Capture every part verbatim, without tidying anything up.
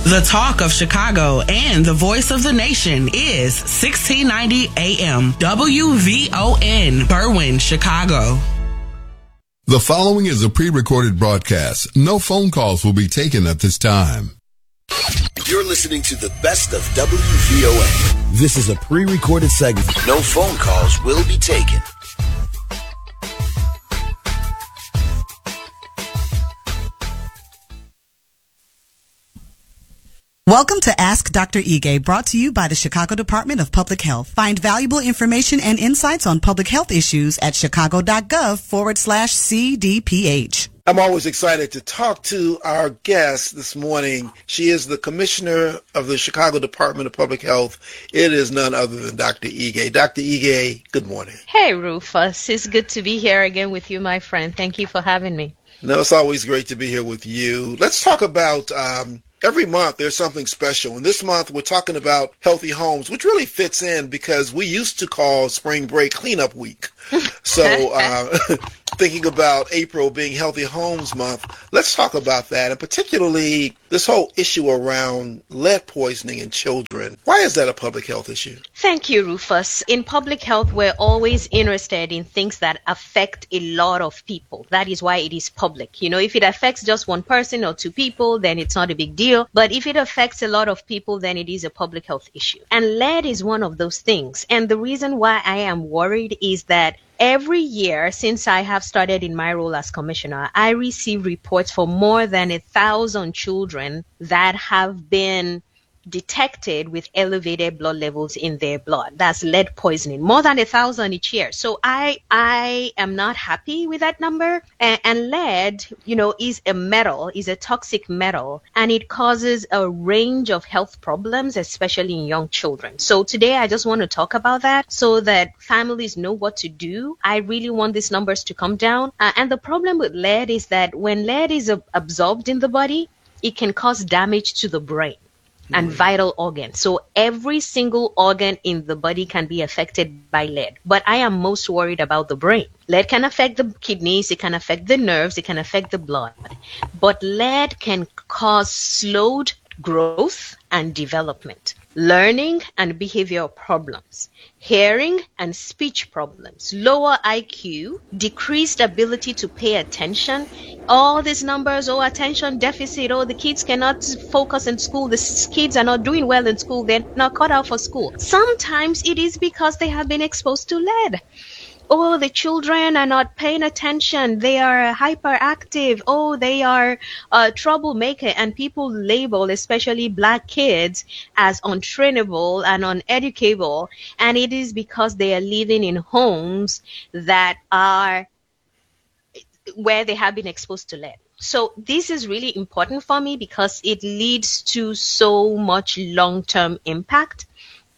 The talk of Chicago and the voice of the nation is sixteen ninety A M W V O N, Berwyn, Chicago. The following is a pre-recorded broadcast. No phone calls will be taken at this time. You're listening to the best of W V O N. This is a pre-recorded segment. No phone calls will be taken. Welcome to Ask Doctor Ige, brought to you by the Chicago Department of Public Health. Find valuable information and insights on public health issues at chicago.gov forward slash CDPH. I'm always excited to talk to our guest this morning. She is the Commissioner of the Chicago Department of Public Health. It is none other than Doctor Ige. Doctor Ige, good morning. Hey, Rufus. It's good to be here again with you, my friend. Thank you for having me. No, it's always great to be here with you. Let's talk about... Um, Every month there's something special, and this month we're talking about healthy homes, which really fits in because we used to call spring break cleanup week. So uh, thinking about April being Healthy Homes Month, let's talk about that, and particularly this whole issue around lead poisoning in children. Why is that a public health issue? Thank you, Rufus. In public health, we're always interested in things that affect a lot of people. That is why it is public. You know, if it affects just one person or two people, then it's not a big deal. But if it affects a lot of people, then it is a public health issue. And lead is one of those things. And the reason why I am worried is that every year since I have started in my role as commissioner, I receive reports for more than a thousand children that have been detected with elevated blood levels in their blood. That's lead poisoning, more than a thousand each year. So I I am not happy with that number. And, and lead, you know, is a metal, is a toxic metal, and it causes a range of health problems, especially in young children. So today I just want to talk about that so that families know what to do. I really want these numbers to come down. Uh, and the problem with lead is that when lead is uh, absorbed in the body, it can cause damage to the brain and vital organs. So every single organ in the body can be affected by lead. But I am most worried about the brain. Lead can affect the kidneys, it can affect the nerves, it can affect the blood. But lead can cause slowed growth and development, learning and behavioral problems, hearing and speech problems, lower I Q, decreased ability to pay attention. All these numbers, oh, attention deficit, oh, the kids cannot focus in school, the kids are not doing well in school, they're not cut out for school. Sometimes it is because they have been exposed to lead. Oh, the children are not paying attention. They are hyperactive. Oh, they are a troublemaker. And people label, especially black kids, as untrainable and uneducable. And it is because they are living in homes that are where they have been exposed to lead. So this is really important for me because it leads to so much long-term impact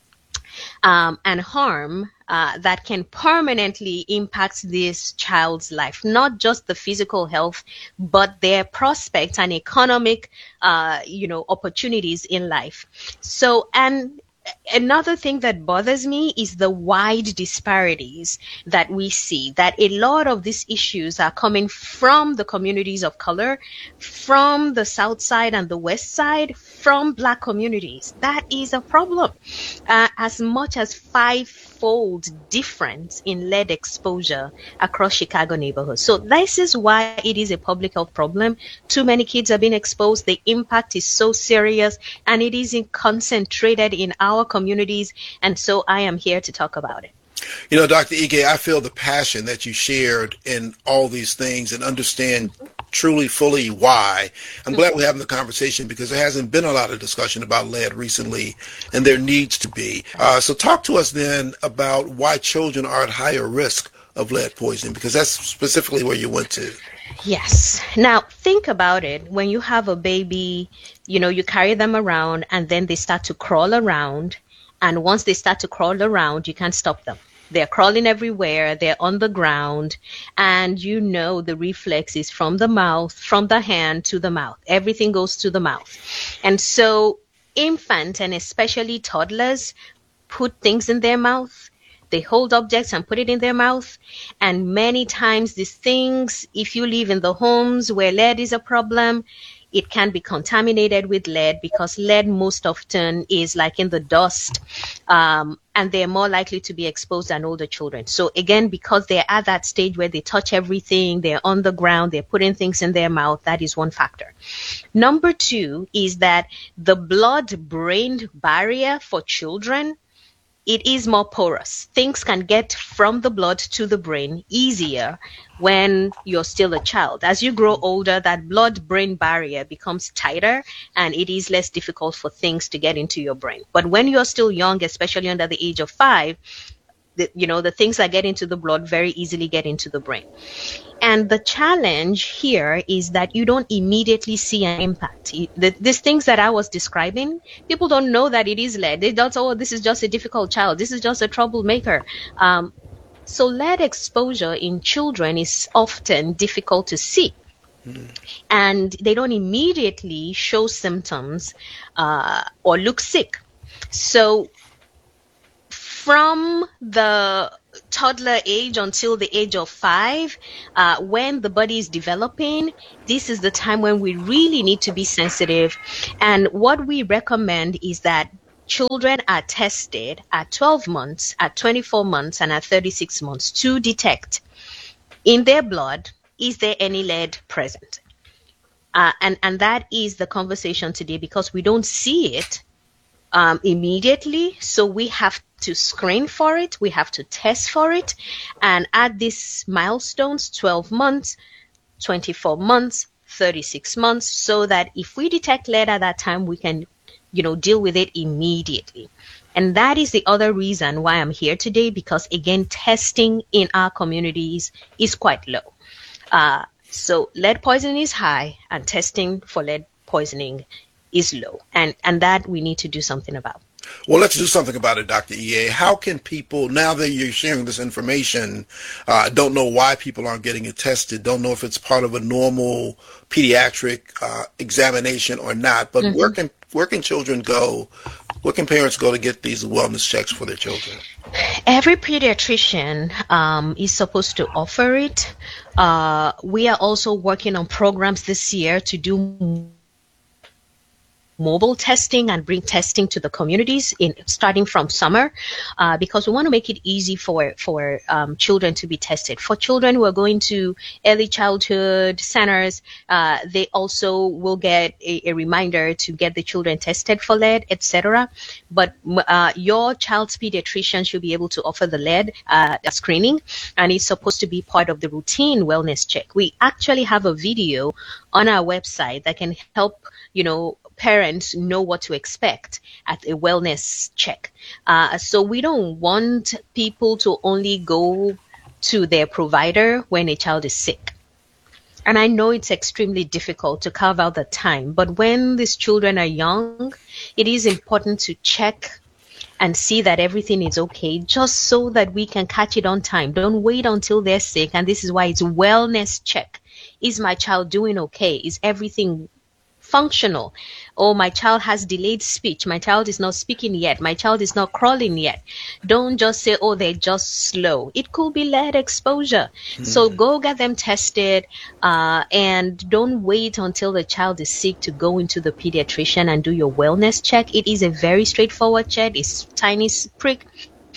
um, and harm Uh, that can permanently impact this child's life, not just the physical health, but their prospects and economic, uh, you know, opportunities in life. So, and another thing that bothers me is the wide disparities that we see, that a lot of these issues are coming from the communities of color, from the South Side and the West Side, from Black communities. That is a problem. Uh, as much as five-fold difference in lead exposure across Chicago neighborhoods. So this is why it is a public health problem. Too many kids are being exposed. The impact is so serious, and it is in concentrated in our communities. And so I am here to talk about it. You know, Doctor Ige, I feel the passion that you shared in all these things and understand truly, fully why. I'm glad we're having the conversation because there hasn't been a lot of discussion about lead recently, and there needs to be. Uh, so talk to us then about why children are at higher risk of lead poisoning, because that's specifically where you went to. Yes. Now, think about it. When you have a baby, you know, you carry them around and then they start to crawl around. And once they start to crawl around, you can't stop them. They're crawling everywhere. They're on the ground. And you know the reflex is from the mouth, from the hand to the mouth. Everything goes to the mouth. And so infants and especially toddlers put things in their mouth. They hold objects and put it in their mouth. And many times these things, if you live in the homes where lead is a problem, it can be contaminated with lead, because lead most often is like in the dust, um, and they're more likely to be exposed than older children. So again, because they're at that stage where they touch everything, they're on the ground, they're putting things in their mouth, that is one factor. Number two is that the blood-brain barrier for children, it is more porous. Things can get from the blood to the brain easier when you're still a child. As you grow older, that blood-brain barrier becomes tighter, and it is less difficult for things to get into your brain. But when you're still young, especially under the age of five, the, you know, the things that get into the blood very easily get into the brain. And the challenge here is that you don't immediately see an impact. The, these things that I was describing, people don't know that it is lead. They don't, oh, this is just a difficult child. This is just a troublemaker. Um, so lead exposure in children is often difficult to see. Mm. And they don't immediately show symptoms uh, or look sick. So from the toddler age until the age of five, uh, when the body is developing, this is the time when we really need to be sensitive. And what we recommend is that children are tested at twelve months, at twenty-four months, and at thirty-six months to detect in their blood, is there any lead present? Uh, and, and that is the conversation today, because we don't see it um, immediately. So we have to screen for it, we have to test for it, and at these milestones, twelve months, twenty-four months, thirty-six months, so that if we detect lead at that time, we can, you know, deal with it immediately. And that is the other reason why I'm here today, because again, testing in our communities is quite low. Uh, so lead poisoning is high, and testing for lead poisoning is low, and and that we need to do something about. Well, let's do something about it, Doctor E A. How can people, now that you're sharing this information, uh, don't know why people aren't getting it tested, don't know if it's part of a normal pediatric uh, examination or not, but mm-hmm. where can where can children go, where can parents go to get these wellness checks for their children? Every pediatrician um, is supposed to offer it. Uh, we are also working on programs this year to do mobile testing and bring testing to the communities in starting from summer, uh, because we want to make it easy for for um, children to be tested. For children who are going to early childhood centers, uh, they also will get a, a reminder to get the children tested for lead, et cetera. But uh, your child's pediatrician should be able to offer the lead uh, screening, and it's supposed to be part of the routine wellness check. We actually have a video on our website that can help, you know, parents know what to expect at a wellness check. Uh, so we don't want people to only go to their provider when a child is sick. And I know it's extremely difficult to carve out the time, but when these children are young, it is important to check and see that everything is okay, just so that we can catch it on time. Don't wait until they're sick. And this is why it's wellness check. Is my child doing okay? Is everything functional? Oh, my child has delayed speech. My child is not speaking yet. My child is not crawling yet. Don't just say, oh, they're just slow. It could be lead exposure. Mm. So go get them tested, uh, and don't wait until the child is sick to go into the pediatrician and do your wellness check. It is a very straightforward check. It's tiny prick.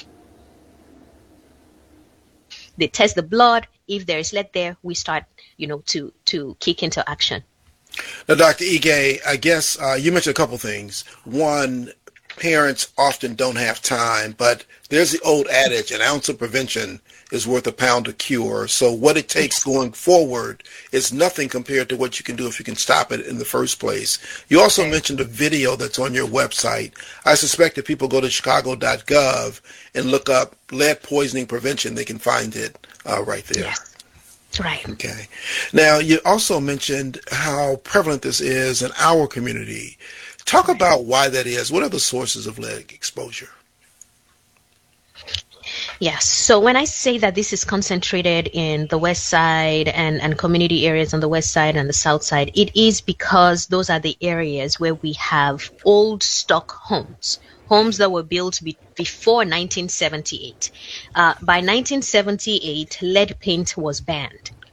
They test the blood. If there is lead there, we start, you know, to, to kick into action. Now, Doctor Ige, I guess uh, you mentioned a couple things. One, parents often don't have time, but there's the old adage, an ounce of prevention is worth a pound of cure. So what it takes going forward is nothing compared to what you can do if you can stop it in the first place. You also okay. mentioned a video that's on your website. I suspect if people go to chicago dot gov and look up lead poisoning prevention, they can find it uh, right there. Yes. Right. Okay. Now, you also mentioned how prevalent this is in our community. Talk right. about why that is. What are the sources of lead exposure? Yes. So when I say that this is concentrated in the west side and, and community areas on the west side and the south side, it is because those are the areas where we have old stock homes. Homes that were built be- before nineteen seventy-eight. Uh, by nineteen seventy-eight, lead paint was banned.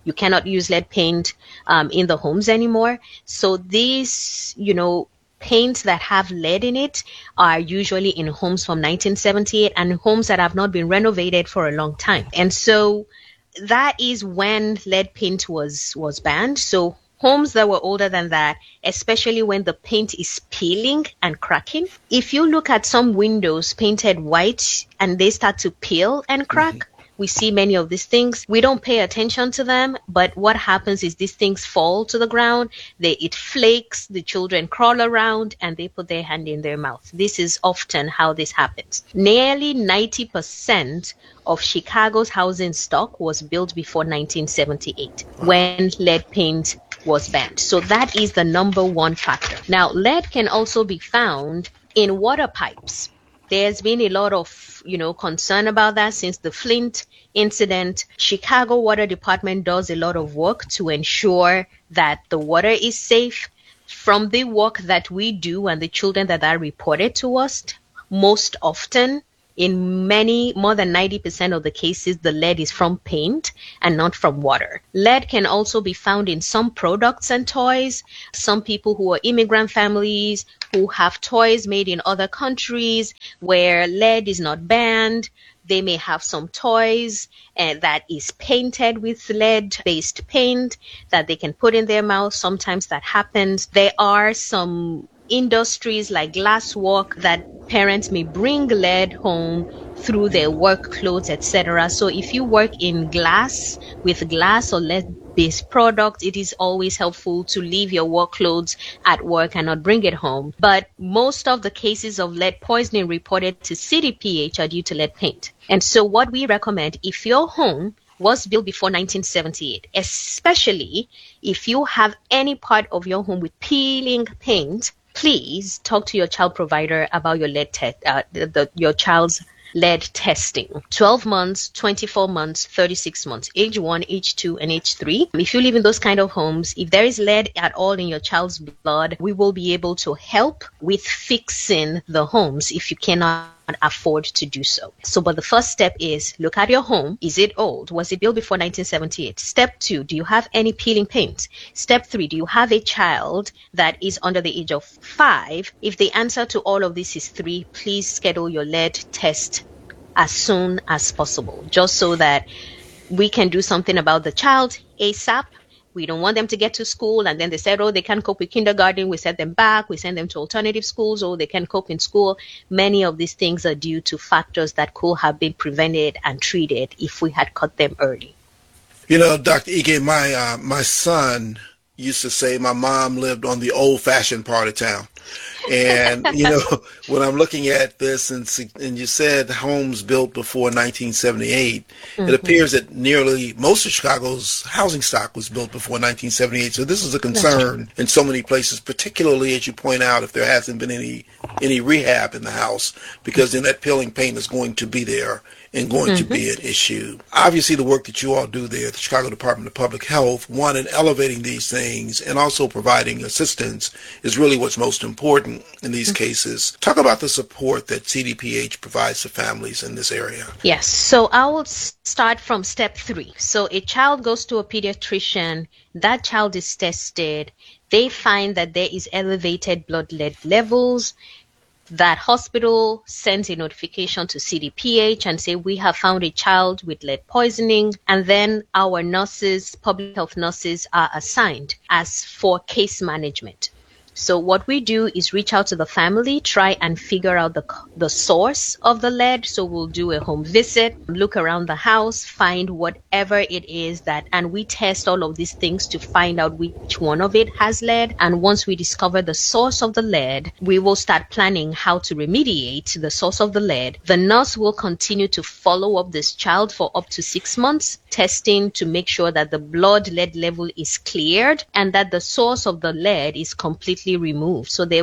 You cannot use lead paint um, in the homes anymore. So these, you know, paints that have lead in it are usually in homes from nineteen seventy-eight and homes that have not been renovated for a long time. And so that is when lead paint was, was banned. So homes that were older than that, especially when the paint is peeling and cracking. If you look at some windows painted white and they start to peel and crack, mm-hmm. we see many of these things. We don't pay attention to them, but what happens is these things fall to the ground, they it flakes, the children crawl around, and they put their hand in their mouth. This is often how this happens. Nearly ninety percent of Chicago's housing stock was built before nineteen seventy-eight, when lead paint was banned. So that is the number one factor. Now, lead can also be found in water pipes. There's been a lot of, you know, concern about that since the Flint incident. Chicago Water Department does a lot of work to ensure that the water is safe. From the work that we do and the children that are reported to us, most often, in many, more than ninety percent of the cases, the lead is from paint and not from water. Lead can also be found in some products and toys. Some people who are immigrant families who have toys made in other countries where lead is not banned, they may have some toys uh, that is painted with lead-based paint that they can put in their mouth. Sometimes that happens. There are some industries like glasswork that parents may bring lead home through their work clothes, et cetera. So if you work in glass with glass or lead-based products, it is always helpful to leave your work clothes at work and not bring it home. But most of the cases of lead poisoning reported to C D P H are due to lead paint. And so what we recommend, if your home was built before nineteen seventy-eight, especially if you have any part of your home with peeling paint, please talk to your child provider about your lead te- uh, the, the, your child's lead testing. twelve months, twenty-four months, thirty-six months, age one, age two, and age three. If you live in those kind of homes, if there is lead at all in your child's blood, we will be able to help with fixing the homes if you cannot afford to do so. So, but the first step is look at your home. Is it old? Was it built before nineteen seventy-eight? Step two, do you have any peeling paint? Step three, do you have a child that is under the age of five? If the answer to all of this is three, please schedule your lead test as soon as possible, just so that we can do something about the child ASAP. We don't want them to get to school and then they said, oh, they can't cope with kindergarten. We send them back. We send them to alternative schools, or they can't cope in school. Many of these things are due to factors that could have been prevented and treated if we had caught them early. You know, Doctor Ige, my, uh, my son used to say my mom lived on the old-fashioned part of town. And, you know, when I'm looking at this, and and you said homes built before nineteen seventy-eight, mm-hmm. it appears that nearly most of Chicago's housing stock was built before nineteen seventy-eight. So this is a concern in so many places, particularly, as you point out, if there hasn't been any any rehab in the house, because then that peeling paint is going to be there and going mm-hmm. to be an issue. Obviously, the work that you all do there at the Chicago Department of Public Health, one, in elevating these things and also providing assistance is really what's most important in these mm-hmm. cases. Talk about the support that C D P H provides to families in this area. Yes. So I will start from step three. So a child goes to a pediatrician, that child is tested, they find that there is elevated blood lead levels. That hospital sends a notification to C D P H and say, we have found a child with lead poisoning. And then our nurses, public health nurses, are assigned as for case management. So what we do is reach out to the family, try and figure out the the source of the lead. So we'll do a home visit, look around the house, find whatever it is that, and we test all of these things to find out which one of it has lead. And once we discover the source of the lead, we will start planning how to remediate the source of the lead. The nurse will continue to follow up this child for up to six months, testing to make sure that the blood lead level is cleared and that the source of the lead is completely removed. So there will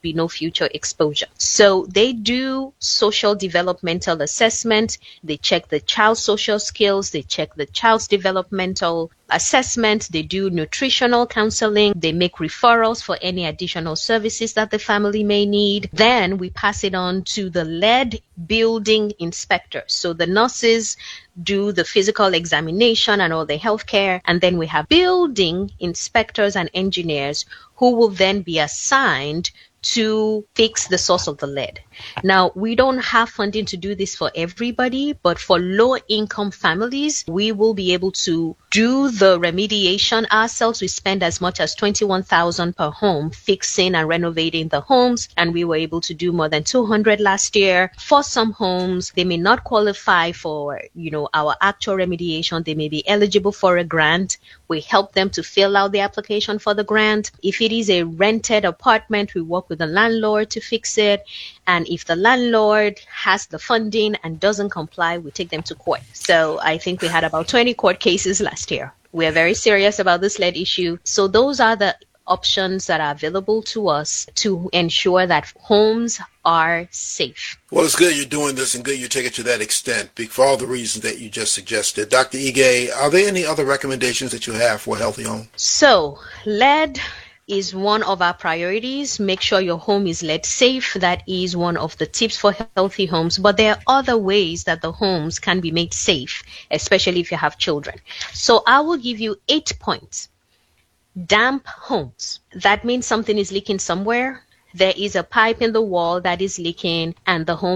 be no future exposure. So they do social developmental assessment. They check the child's social skills. They check the child's developmental assessment. They do nutritional counseling. They make referrals for any additional services that the family may need. Then we pass it on to the lead building inspectors. So the nurses do the physical examination and all the healthcare. And then we have building inspectors and engineers who will then be assigned to fix the source of the lead. Now, we don't have funding to do this for everybody, but for low-income families, we will be able to do the remediation ourselves. We spend as much as twenty-one thousand dollars per home fixing and renovating the homes, and we were able to do more than two hundred last year. For some homes, they may not qualify for, you know, our actual remediation. They may be eligible for a grant. We help them to fill out the application for the grant. If it is a rented apartment, we work with the landlord to fix it. And if the landlord has the funding and doesn't comply, we take them to court. So I think we had about twenty court cases last year. We are very serious about this lead issue. So those are the options that are available to us to ensure that homes are safe. Well, it's good you're doing this and good you take it to that extent for all the reasons that you just suggested. Doctor Ige, are there any other recommendations that you have for a healthy home? So lead is one of our priorities. Make sure your home is lead safe. That is one of the tips for healthy homes. But there are other ways that the homes can be made safe, especially if you have children. So I will give you eight points. Damp homes. That means something is leaking somewhere. There is a pipe in the wall that is leaking and the home